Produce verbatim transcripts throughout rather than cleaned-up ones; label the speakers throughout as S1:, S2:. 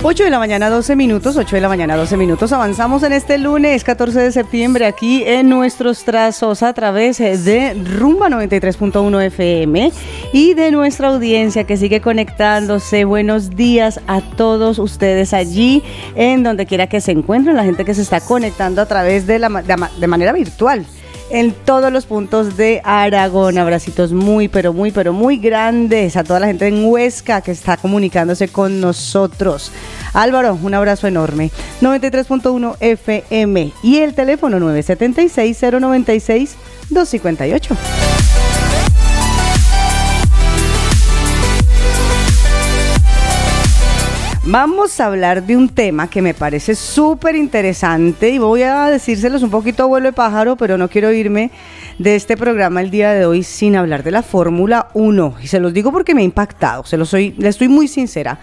S1: ocho de la mañana, doce minutos, ocho de la mañana, doce minutos. Avanzamos en este lunes catorce de septiembre aquí en nuestros trazos a través de Rumba noventa y tres punto uno F M y de nuestra audiencia que sigue conectándose. Buenos días a todos ustedes allí, en donde quiera que se encuentren, la gente que se está conectando a través de, la, de, de manera virtual. En todos los puntos de Aragón, abracitos muy, pero muy, pero muy grandes a toda la gente en Huesca que está comunicándose con nosotros. Álvaro, un abrazo enorme. noventa y tres punto uno F M y el teléfono nueve siete seis, cero nueve seis, dos cinco ocho. Vamos a hablar de un tema que me parece súper interesante y voy a decírselos un poquito a vuelo de pájaro, pero no quiero irme de este programa el día de hoy sin hablar de la Fórmula uno. Y se los digo porque me ha impactado, se los soy, le estoy muy sincera.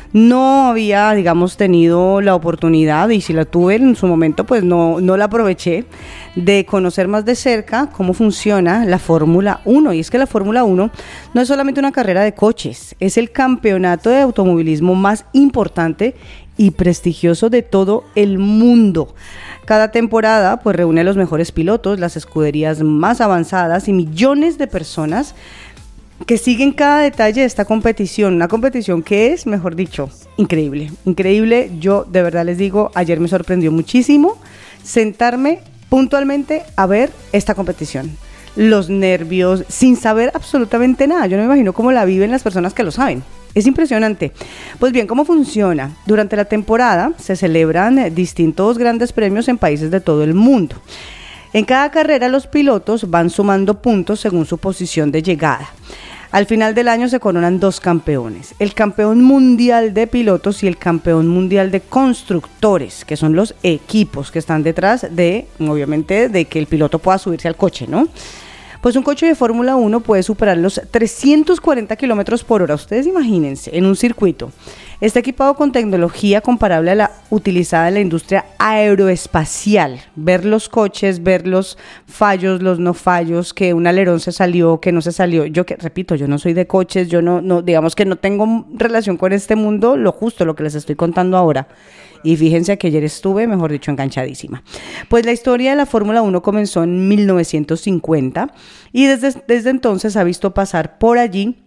S1: No había, digamos, tenido la oportunidad, y si la tuve en su momento, pues no, no la aproveché, de conocer más de cerca cómo funciona la Fórmula uno. Y es que la Fórmula uno no es solamente una carrera de coches, es el campeonato de automovilismo más importante y prestigioso de todo el mundo. Cada temporada pues reúne a los mejores pilotos, las escuderías más avanzadas y millones de personas que siguen cada detalle de esta competición, una competición que es, mejor dicho, increíble, increíble. Yo de verdad les digo, ayer me sorprendió muchísimo sentarme puntualmente a ver esta competición. Los nervios, sin saber absolutamente nada. Yo no me imagino cómo la viven las personas que lo saben. Es impresionante. Pues bien, ¿cómo funciona? Durante la temporada se celebran distintos grandes premios en países de todo el mundo. En cada carrera los pilotos van sumando puntos según su posición de llegada. Al final del año se coronan dos campeones, el campeón mundial de pilotos y el campeón mundial de constructores, que son los equipos que están detrás de, obviamente, de que el piloto pueda subirse al coche, ¿no? Pues un coche de Fórmula uno puede superar los trescientos cuarenta kilómetros por hora, ustedes imagínense, en un circuito. Está equipado con tecnología comparable a la utilizada en la industria aeroespacial. Ver los coches, ver los fallos, los no fallos, que un alerón se salió, que no se salió. Yo que repito, yo no soy de coches, yo no, no, digamos que no tengo relación con este mundo, lo justo, lo que les estoy contando ahora. Y fíjense que ayer estuve, mejor dicho, enganchadísima. Pues la historia de la Fórmula uno comenzó en mil novecientos cincuenta y desde, desde entonces ha visto pasar por allí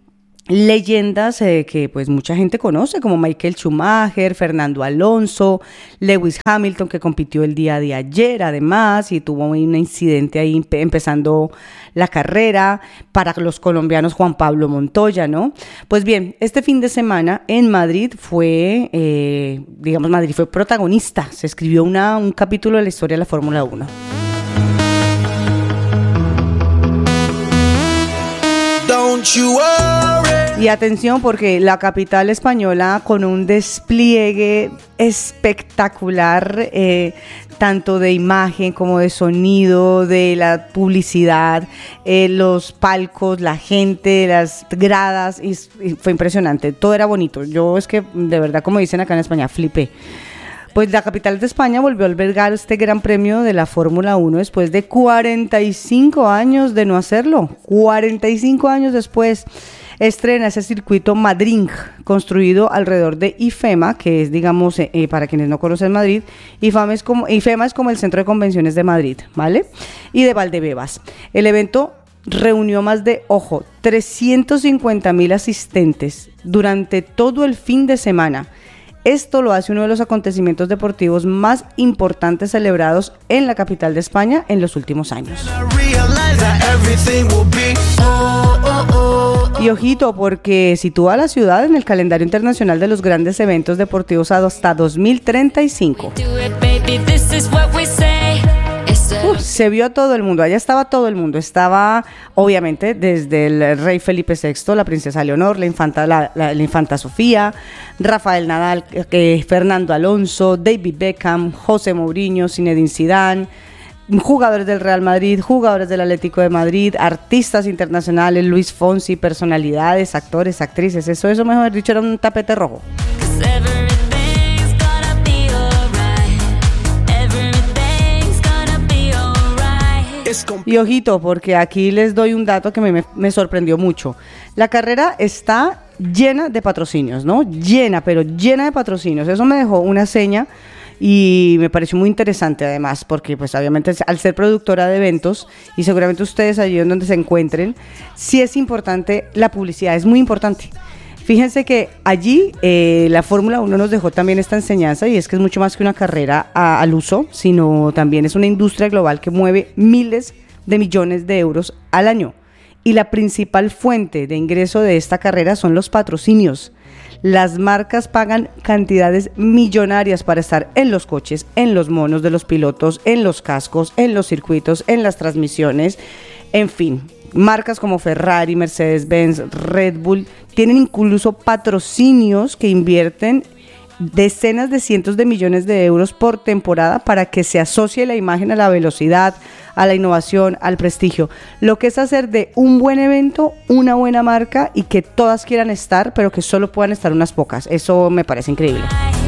S1: leyendas eh, que pues mucha gente conoce, como Michael Schumacher, Fernando Alonso, Lewis Hamilton, que compitió el día de ayer además y tuvo un incidente ahí empe- empezando la carrera. Para los colombianos, Juan Pablo Montoya, ¿no? Pues bien, este fin de semana en Madrid fue, eh, digamos, Madrid fue protagonista, se escribió una, un capítulo de la historia de la Fórmula uno. Don't you worry. Y atención, porque la capital española, con un despliegue espectacular, eh, tanto de imagen como de sonido, de la publicidad, eh, los palcos, la gente, las gradas, y, y fue impresionante, todo era bonito. Yo es que, de verdad, como dicen acá en España, flipé. Pues la capital de España volvió a albergar este gran premio de la Fórmula uno después de cuarenta y cinco años de no hacerlo. cuarenta y cinco años después estrena ese circuito Madrid, construido alrededor de IFEMA, que es, digamos, eh, para quienes no conocen Madrid, IFEMA es, como, IFEMA es como el Centro de Convenciones de Madrid, ¿vale? Y de Valdebebas. El evento reunió más de, ojo, trescientos cincuenta mil asistentes durante todo el fin de semana. Esto lo hace uno de los acontecimientos deportivos más importantes celebrados en la capital de España en los últimos años. Y ojito, porque sitúa a la ciudad en el calendario internacional de los grandes eventos deportivos hasta dos mil treinta y cinco. Uf, se vio a todo el mundo, allá estaba todo el mundo, estaba obviamente desde el rey Felipe sexto, la princesa Leonor, la infanta, la, la, la infanta Sofía, Rafael Nadal, eh, Fernando Alonso, David Beckham, José Mourinho, Zinedine Zidane, jugadores del Real Madrid, jugadores del Atlético de Madrid, artistas internacionales, Luis Fonsi, personalidades, actores, actrices, eso, eso mejor dicho era un tapete rojo. Y ojito, porque aquí les doy un dato que me, me sorprendió mucho. La carrera está llena de patrocinios, ¿no? Llena, pero llena de patrocinios. Eso me dejó una seña y me pareció muy interesante además, porque pues obviamente al ser productora de eventos, y seguramente ustedes allí en donde se encuentren, sí es importante la publicidad, es muy importante. Fíjense que allí eh, la Fórmula uno nos dejó también esta enseñanza, y es que es mucho más que una carrera a, al uso, sino también es una industria global que mueve miles de millones de euros al año. Y la principal fuente de ingreso de esta carrera son los patrocinios. Las marcas pagan cantidades millonarias para estar en los coches, en los monos de los pilotos, en los cascos, en los circuitos, en las transmisiones, en fin. Marcas como Ferrari, Mercedes-Benz, Red Bull tienen incluso patrocinios que invierten decenas de cientos de millones de euros por temporada para que se asocie la imagen a la velocidad, a la innovación, al prestigio. Lo que es hacer de un buen evento una buena marca y que todas quieran estar, pero que solo puedan estar unas pocas. Eso me parece increíble.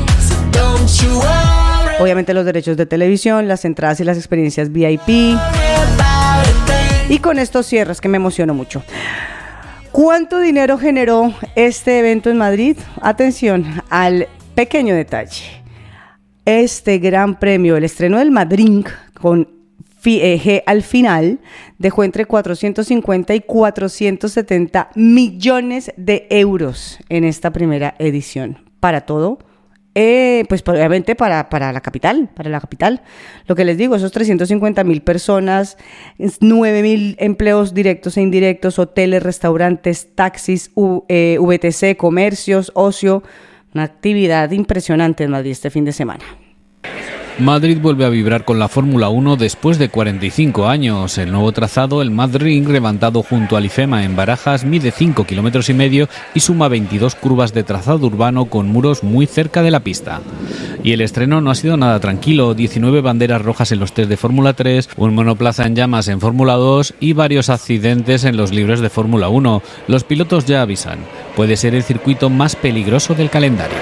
S1: Obviamente los derechos de televisión, las entradas y las experiencias V I P. Y con estos cierres que me emociono mucho. ¿Cuánto dinero generó este evento en Madrid? Atención al pequeño detalle. Este gran premio, el estreno del Madrid con G al final, dejó entre cuatrocientos cincuenta y cuatrocientos setenta millones de euros en esta primera edición. Para todo. Eh, pues obviamente para, para la capital, para la capital. Lo que les digo, esos trescientos cincuenta mil personas, nueve mil empleos directos e indirectos, hoteles, restaurantes, taxis, U, eh, V T C, comercios, ocio, una actividad impresionante en Madrid este fin de semana.
S2: Madrid vuelve a vibrar con la Fórmula uno después de cuarenta y cinco años. El nuevo trazado, el Mad Ring, levantado junto al IFEMA en Barajas, mide cinco kilómetros y medio y suma veintidós curvas de trazado urbano con muros muy cerca de la pista. Y el estreno no ha sido nada tranquilo. diecinueve banderas rojas en los test de Fórmula tres, un monoplaza en llamas en Fórmula dos y varios accidentes en los libres de Fórmula uno. Los pilotos ya avisan. Puede ser el circuito más peligroso del calendario.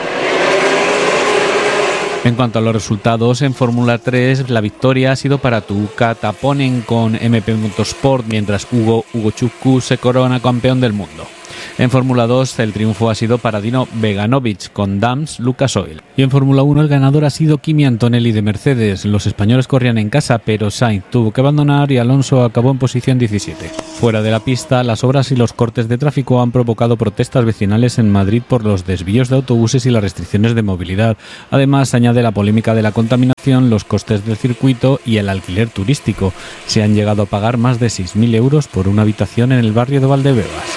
S2: En cuanto a los resultados, en Fórmula tres la victoria ha sido para Tuca Taponen con M P Motorsport, mientras Hugo Ugochukwu se corona campeón del mundo. En Fórmula dos el triunfo ha sido para Dino Beganovic con Dams Lucas Oil. Y en Fórmula uno el ganador ha sido Kimi Antonelli de Mercedes. Los españoles corrían en casa, pero Sainz tuvo que abandonar y Alonso acabó en posición diecisiete. Fuera de la pista, las obras y los cortes de tráfico han provocado protestas vecinales en Madrid por los desvíos de autobuses y las restricciones de movilidad. Además, añade la polémica de la contaminación, los costes del circuito y el alquiler turístico. Se han llegado a pagar más de seis mil euros por una habitación en el barrio de Valdebebas.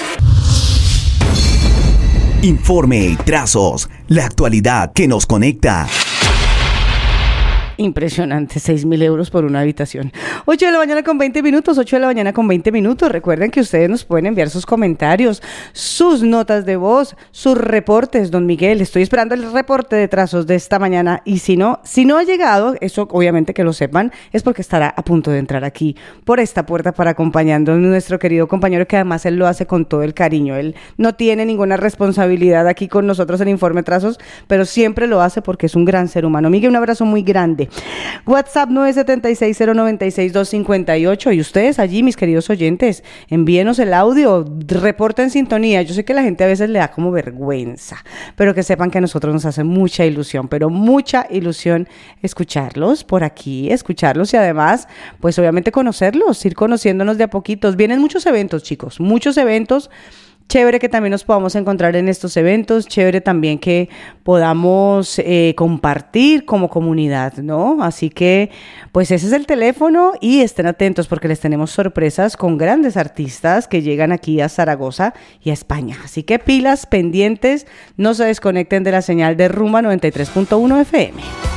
S3: Informe y Trazos, la actualidad que nos conecta.
S1: Impresionante, seis mil euros por una habitación. ocho de la mañana con veinte minutos, ocho de la mañana con veinte minutos. Recuerden que ustedes nos pueden enviar sus comentarios, sus notas de voz, sus reportes, don Miguel. Estoy esperando el reporte de trazos de esta mañana y si no, si no ha llegado, eso obviamente que lo sepan, es porque estará a punto de entrar aquí por esta puerta para acompañando a nuestro querido compañero, que además él lo hace con todo el cariño. Él no tiene ninguna responsabilidad aquí con nosotros en Informe Trazos, pero siempre lo hace porque es un gran ser humano. Miguel, un abrazo muy grande. WhatsApp nueve siete seis cero nueve seis dos cinco ocho, y ustedes allí, mis queridos oyentes, envíenos el audio, reporten sintonía. Yo sé que la gente a veces le da como vergüenza, pero que sepan que a nosotros nos hace mucha ilusión, pero mucha ilusión escucharlos por aquí, escucharlos y además, pues obviamente conocerlos, ir conociéndonos de a poquitos. Vienen muchos eventos, chicos, muchos eventos. Chévere que también nos podamos encontrar en estos eventos, chévere también que podamos eh, compartir como comunidad, ¿no? Así que, pues ese es el teléfono y estén atentos porque les tenemos sorpresas con grandes artistas que llegan aquí a Zaragoza y a España. Así que pilas, pendientes, no se desconecten de la señal de Rumba noventa y tres punto uno F M.